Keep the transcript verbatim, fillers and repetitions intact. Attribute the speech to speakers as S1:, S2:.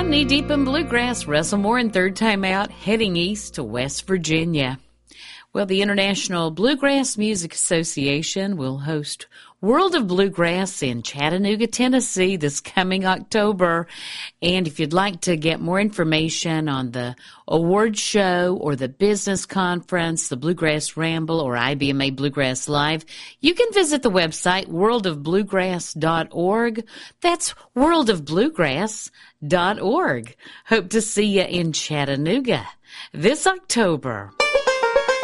S1: I'm knee deep in bluegrass. Russell Moore in third time out, heading east to West Virginia. Well, the International Bluegrass Music Association will host World of Bluegrass in Chattanooga, Tennessee this coming October. And if you'd like to get more information on the award show or the business conference, the Bluegrass Ramble or I B M A Bluegrass Live, you can visit the website world of bluegrass dot org. That's world of bluegrass dot org. Hope to see you in Chattanooga this October.